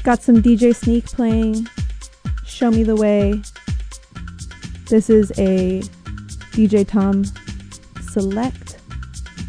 Got some DJ Sneak playing Show Me the Way. This is a DJ Tom select.